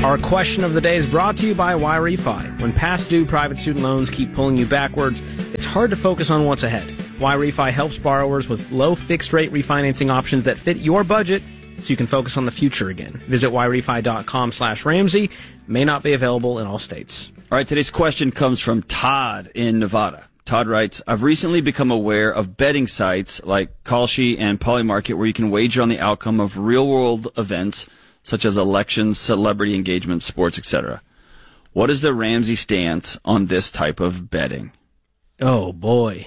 Our question of the day is brought to you by YRefi. When past due private student loans keep pulling you backwards, it's hard to focus on what's ahead. YRefi helps borrowers with low fixed-rate refinancing options that fit your budget so you can focus on the future again. Visit yrefi.com/Ramsey. May not be available in all states. All right, today's question comes from Todd in Nevada. Todd writes, I've recently become aware of betting sites like Kalshi and Polymarket where you can wager on the outcome of real-world events such as elections, celebrity engagements, sports, etc. What is the Ramsey stance on this type of betting? Oh, boy.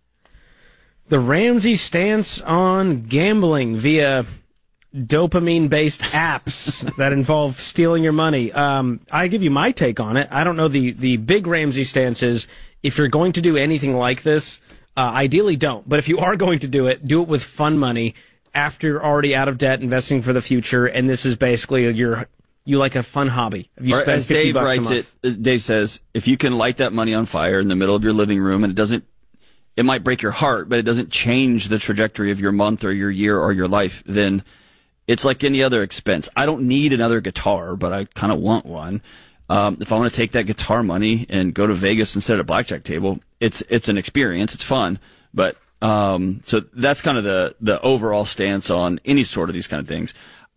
The Ramsey stance on gambling via dopamine-based apps that involve stealing your money. I give you my take on it. I don't know. The big Ramsey stance is if you're going to do anything like this, ideally don't. But if you are going to do it with fun money after you're already out of debt, investing for the future, and this is basically you like a fun hobby. If you spend as Dave $50 writes a month. it, Dave says, if you can light that money on fire in the middle of your living room and it might break your heart, but it doesn't change the trajectory of your month or your year or your life, then it's like any other expense. I don't need another guitar, but I kind of want one. If I want to take that guitar money and go to Vegas instead of a blackjack table, it's an experience. It's fun. But, so that's kind of the overall stance on any sort of these kind of things.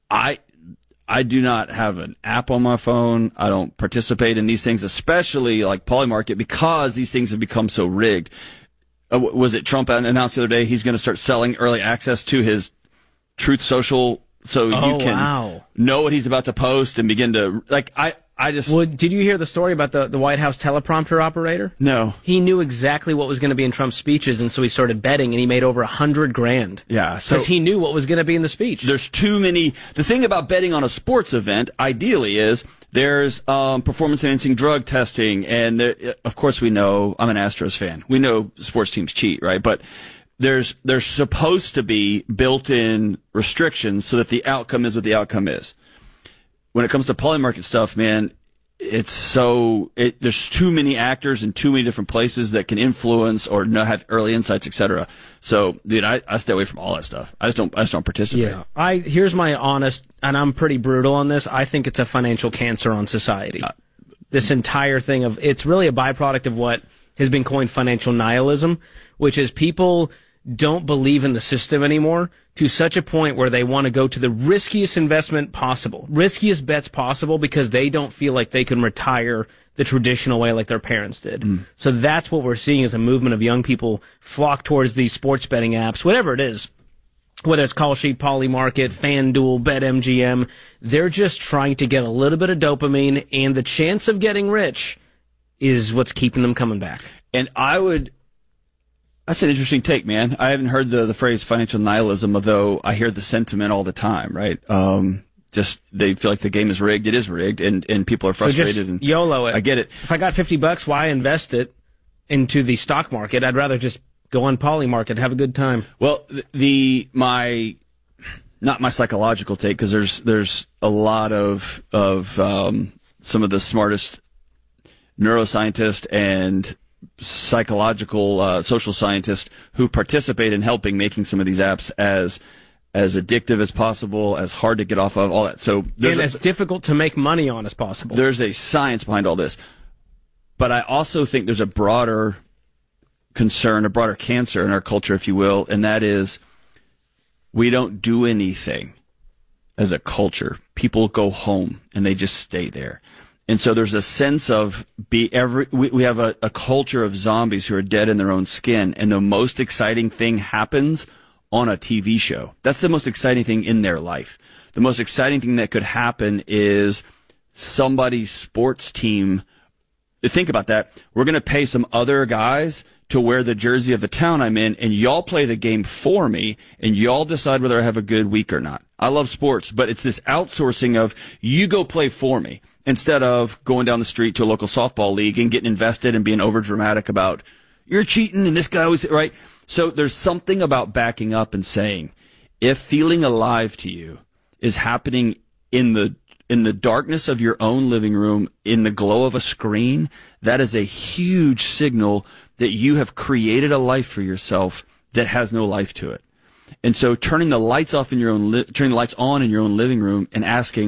I do not have an app on my phone. I don't participate in these things, especially like Polymarket, because these things have become so rigged. Was it Trump announced the other day he's going to start selling early access to his Truth Social so you can know what he's about to post and begin to, like, Well, did you hear the story about the White House teleprompter operator? No. He knew exactly what was going to be in Trump's speeches, and so he started betting, and he made over $100,000. Yeah. Because he knew what was going to be in the speech. There's too many. The thing about betting on a sports event, ideally, is there's performance-enhancing drug testing, and of course we know, I'm an Astros fan. We know sports teams cheat, right? But there's supposed to be built-in restrictions so that the outcome is what the outcome is. When it comes to Polymarket stuff, man, there's too many actors in too many different places that can influence or have early insights, etc. So, dude, I stay away from all that stuff. I just don't participate. Yeah. Here's my honest, and I'm pretty brutal on this. I think it's a financial cancer on society. This entire thing it's really a byproduct of what has been coined financial nihilism, which is people don't believe in the system anymore to such a point where they want to go to the riskiest investment possible, riskiest bets possible, because they don't feel like they can retire the traditional way like their parents did. So that's what we're seeing as a movement of young people flock towards these sports betting apps, whatever it is, whether it's Kalshi, Polymarket, FanDuel, BetMGM. They're just trying to get a little bit of dopamine, and the chance of getting rich is what's keeping them coming back. And that's an interesting take, man. I haven't heard the phrase financial nihilism, although I hear the sentiment all the time, right? Just they feel like the game is rigged. It is rigged, and people are frustrated. So just YOLO it. I get it. If I got $50, why invest it into the stock market? I'd rather just go on Polymarket, have a good time. Well, not my psychological take, because there's a lot of some of the smartest neuroscientists and psychological social scientists who participate in helping making some of these apps as addictive as possible, as hard to get off of, all that. So as difficult to make money on as possible. There's a science behind all this. But I also think there's a broader concern, a broader cancer in our culture, if you will, and that is we don't do anything as a culture. People go home and they just stay there. And so there's a sense of we have a culture of zombies who are dead in their own skin, and the most exciting thing happens on a TV show. That's the most exciting thing in their life. The most exciting thing that could happen is somebody's sports team. Think about that. We're going to pay some other guys to wear the jersey of the town I'm in, and y'all play the game for me, and y'all decide whether I have a good week or not. I love sports, but it's this outsourcing of you go play for me, instead of going down the street to a local softball league and getting invested and being overdramatic about, you're cheating and this guy was, right? So there's something about backing up and saying, if feeling alive to you is happening in the darkness of your own living room, in the glow of a screen, that is a huge signal that you have created a life for yourself that has no life to it. And so turning the lights on in your own living room and asking,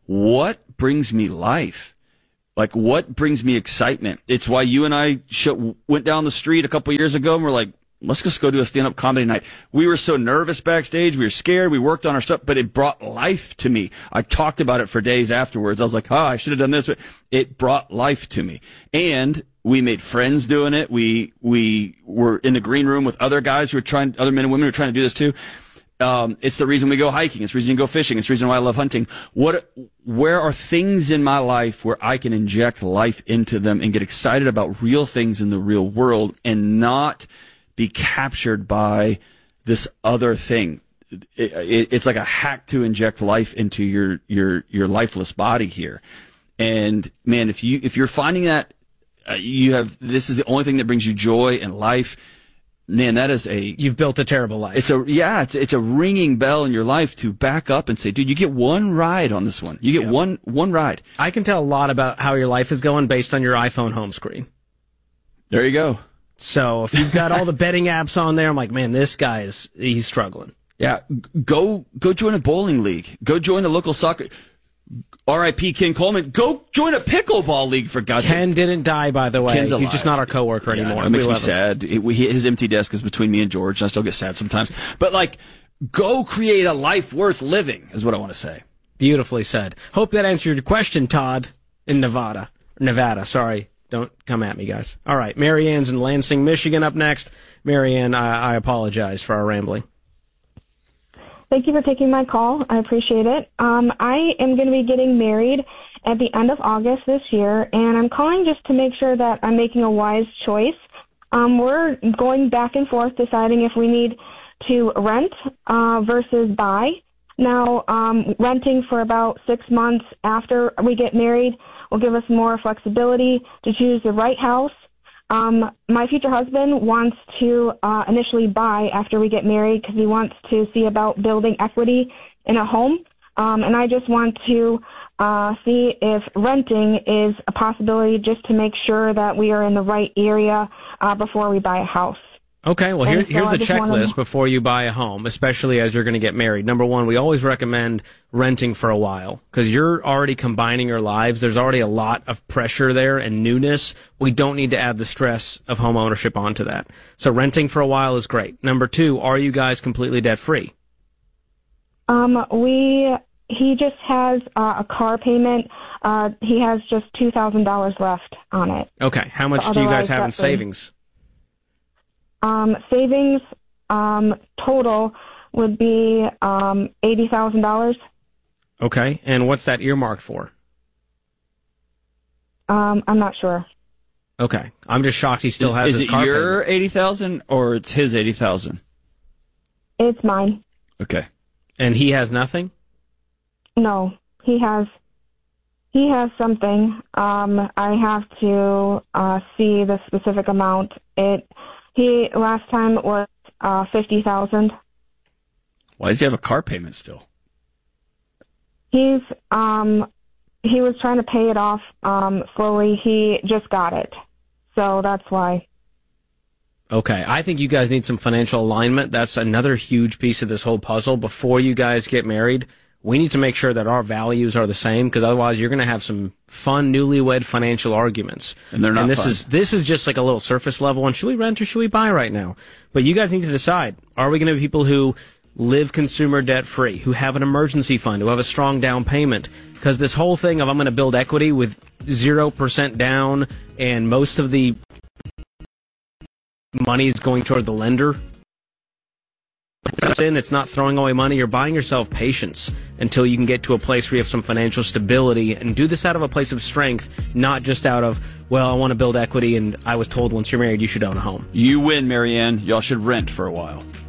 what brings me life? Like, what brings me excitement? It's why you and I went down the street a couple of years ago and we're like, let's just go do a stand-up comedy night. We were so nervous backstage. We were scared. We worked on our stuff, but it brought life to me. I talked about it for days afterwards. I was like, I should have done this. But it brought life to me. And we made friends doing it. We were in the green room with other guys other men and women who are trying to do this too. It's the reason we go hiking. It's the reason you go fishing. It's the reason why I love hunting. Where are things in my life where I can inject life into them and get excited about real things in the real world and not be captured by this other thing? It's like a hack to inject life into your lifeless body here. And man, if you're finding that this is the only thing that brings you joy and life, man, you've built a terrible life. It's a ringing bell in your life to back up and say, dude, you get one ride on this one. You get one ride. I can tell a lot about how your life is going based on your iPhone home screen. There you go. So if you've got all the betting apps on there, I'm like, man, this guy he's struggling. Yeah. Go join a bowling league. Go join a local soccer. R.I.P. Ken Coleman. Go join a pickleball league, for God's sake. Ken didn't die, by the way. Ken's alive. He's just not our coworker anymore. It makes me sad. His empty desk is between me and George, and I still get sad sometimes. But, go create a life worth living, is what I want to say. Beautifully said. Hope that answered your question, Todd, in Nevada. Sorry. Don't come at me, guys. All right. Marianne's in Lansing, Michigan up next. Marianne, I apologize for our rambling. Thank you for taking my call. I appreciate it. I am going to be getting married at the end of August this year, and I'm calling just to make sure that I'm making a wise choice. We're going back and forth deciding if we need to rent versus buy. Now, renting for about 6 months after we get married will give us more flexibility to choose the right house. My future husband wants to initially buy after we get married because he wants to see about building equity in a home. And I just want to see if renting is a possibility just to make sure that we are in the right area before we buy a house. Okay, well, here's the checklist before you buy a home, especially as you're going to get married. Number one, we always recommend renting for a while because you're already combining your lives. There's already a lot of pressure there and newness. We don't need to add the stress of home ownership onto that. So renting for a while is great. Number two, are you guys completely debt-free? He just has a car payment. He has just $2,000 left on it. Okay, how much do you guys have in savings? Savings total would be $80,000. Okay, and what's that earmarked for? I'm not sure. Okay, I'm just shocked he still has his car payment. Is it your $80,000 or it's his $80,000? It's mine. Okay. And he has nothing? No, he has something. I have to see the specific amount. He last time was $50,000. Why does he have a car payment still? He was trying to pay it off slowly. He just got it, so that's why. Okay, I think you guys need some financial alignment. That's another huge piece of this whole puzzle. Before you guys get married, we need to make sure that our values are the same, because otherwise you're going to have some fun newlywed financial arguments. And they're not fun. This is just like a little surface level on should we rent or should we buy right now? But you guys need to decide, are we going to be people who live consumer debt free, who have an emergency fund, who have a strong down payment? Because this whole thing of I'm going to build equity with 0% down and most of the money is going toward the lender, it's not throwing away money. You're buying yourself patience until you can get to a place where you have some financial stability, and do this out of a place of strength, not just out of, well, I want to build equity and I was told once you're married you should own a home. You win, Marianne. Y'all should rent for a while.